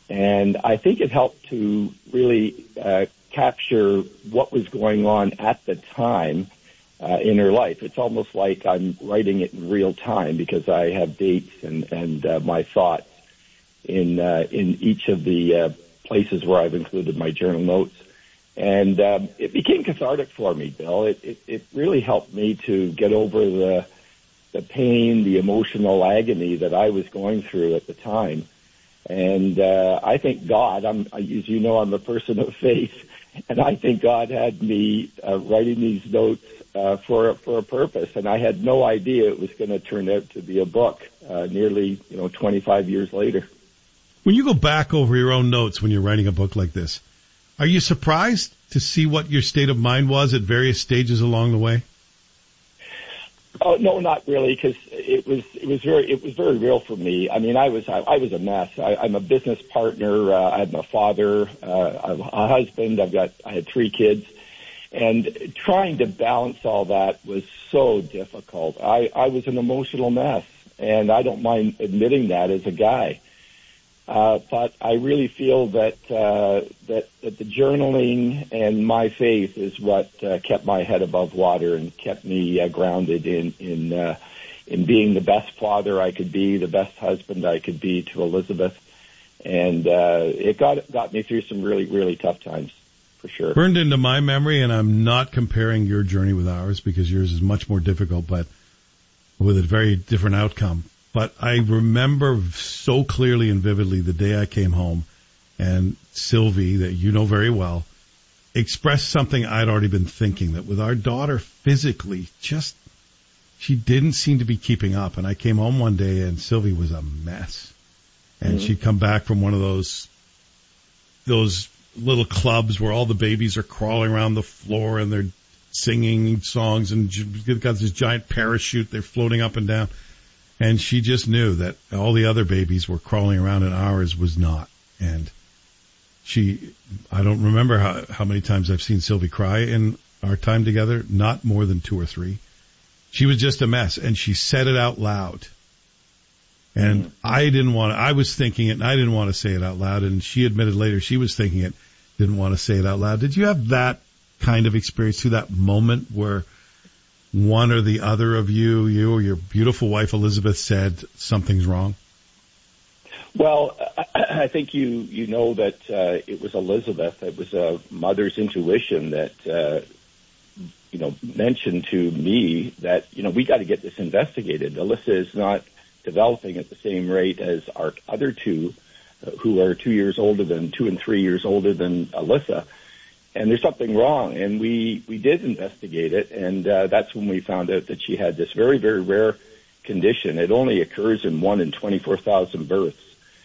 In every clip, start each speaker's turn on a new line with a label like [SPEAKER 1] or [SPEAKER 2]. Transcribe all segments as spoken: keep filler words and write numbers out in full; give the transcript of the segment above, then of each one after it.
[SPEAKER 1] And I think it helped to really uh, capture what was going on at the time uh, in her life. It's almost like I'm writing it in real time because I have dates and, and uh, my thoughts in uh, in each of the uh, places where I've included my journal notes. And um, it became cathartic for me, Bill. It, it, it really helped me to get over the the pain, the emotional agony that I was going through at the time. And uh, I think God, I'm, as you know, I'm a person of faith, and I think God had me uh, writing these notes uh, for for a purpose. And I had no idea it was going to turn out to be a book uh, nearly, you know, twenty-five years later.
[SPEAKER 2] When you go back over your own notes when you're writing a book like this, are you surprised to see what your state of mind was at various stages along the way?
[SPEAKER 1] Oh no, not really, because it was it was very it was very real for me. I mean, I was I, I was a mess. I, I'm a business partner. Uh, I'm a father, uh, I'm a husband. I've got I had three kids, and trying to balance all that was so difficult. I, I was an emotional mess, and I don't mind admitting that as a guy. Uh, but I really feel that, uh, that, that the journaling and my faith is what, uh, kept my head above water and kept me, uh, grounded in, in, uh, in being the best father I could be, the best husband I could be to Elizabeth. And, uh, it got, got me through some really, really tough times, for sure.
[SPEAKER 2] Burned into my memory, and I'm not comparing your journey with ours because yours is much more difficult, but with a very different outcome. But I remember so clearly and vividly the day I came home and Sylvie, that you know very well, expressed something I'd already been thinking, that with our daughter physically, just, she didn't seem to be keeping up. And I came home one day and Sylvie was a mess. And mm-hmm. she'd come back from one of those, those little clubs where all the babies are crawling around the floor and they're singing songs and they've got this giant parachute, they're floating up and down. And she just knew that all the other babies were crawling around and ours was not. And she, I don't remember how, how many times I've seen Sylvie cry in our time together, not more than two or three. She was just a mess, and she said it out loud. And mm-hmm. I didn't want to, I was thinking it, and I didn't want to say it out loud, and she admitted later she was thinking it, didn't want to say it out loud. Did you have that kind of experience through that moment where one or the other of you, you or your beautiful wife Elizabeth, said something's wrong?
[SPEAKER 1] Well, I, I think you you know that uh, it was Elizabeth. It was a mother's intuition that uh, you know mentioned to me that you know we got to get this investigated. Alyssa is not developing at the same rate as our other two, uh, who are two years older than two and three years older than Alyssa. And there's something wrong, and we, we did investigate it, and uh, that's when we found out that she had this very, very rare condition. It only occurs in one in twenty-four thousand births.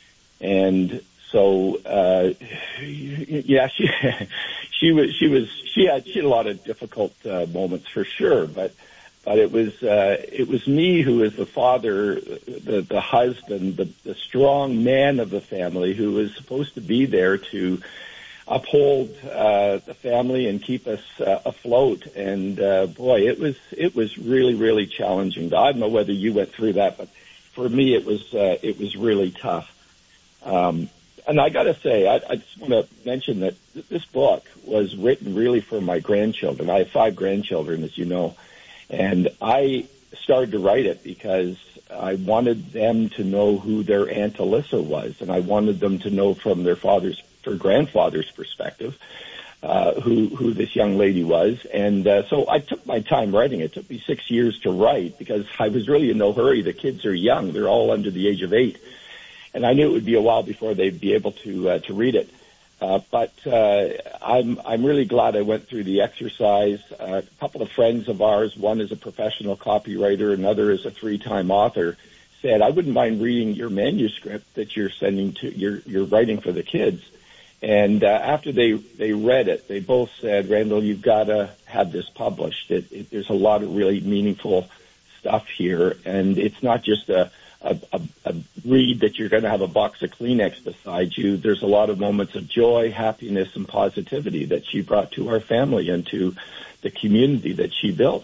[SPEAKER 1] And so, uh, yeah, she, she was, she was, she had, she had a lot of difficult uh, moments for sure, but, but it was, uh, it was me who was the father, the, the husband, the, the strong man of the family who was supposed to be there to uphold uh, the family and keep us uh, afloat. And uh, boy, it was it was really really challenging. I don't know whether you went through that, but for me it was uh, it was really tough. Um, and I got to say, I, I just want to mention that th- this book was written really for my grandchildren. I have five grandchildren, as you know, and I started to write it because I wanted them to know who their Aunt Alyssa was, and I wanted them to know from their father's her grandfather's perspective, uh, who, who this young lady was. And, uh, so I took my time writing it. It took me six years to write because I was really in no hurry. The kids are young. They're all under the age of eight. And I knew it would be a while before they'd be able to, uh, to read it. Uh, but, uh, I'm, I'm really glad I went through the exercise. Uh, a couple of friends of ours, one is a professional copywriter, another is a three-time author, said, I wouldn't mind reading your manuscript that you're sending to, you're, you're writing for the kids. And uh, after they, they read it, they both said, Randall, you've got to have this published. It, it, there's a lot of really meaningful stuff here, and it's not just a, a, a, a read that you're going to have a box of Kleenex beside you. There's a lot of moments of joy, happiness, and positivity that she brought to our family and to the community that she built.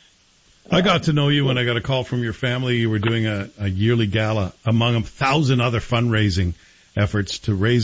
[SPEAKER 2] I got to know you when I got a call from your family. You were doing a, a yearly gala among a thousand other fundraising efforts to raise